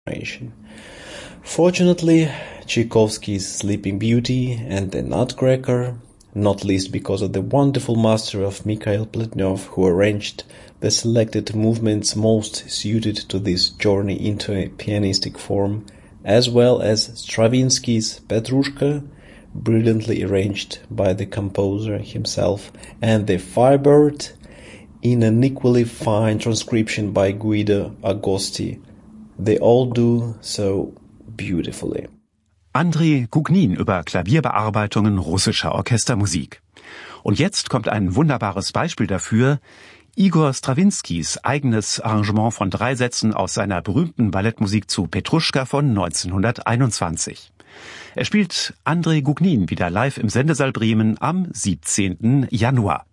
generation. Fortunately, Tchaikovsky's Sleeping Beauty and The Nutcracker, not least because of the wonderful master of Mikhail Pletnyov, who arranged the selected movements most suited to this journey into a pianistic form, as well as Stravinsky's Petrushka, brilliantly arranged by the composer himself, and The Firebird, in an equally fine transcription by Guido Agosti. They all do so beautifully. Andrei Gugnin über Klavierbearbeitungen russischer Orchestermusik. Und jetzt kommt ein wunderbares Beispiel dafür, Igor Strawinskys eigenes Arrangement von 3 Sätzen aus seiner berühmten Ballettmusik zu Petruschka von 1921. Er spielt Andrei Gugnin wieder live im Sendesaal Bremen am 17. Januar.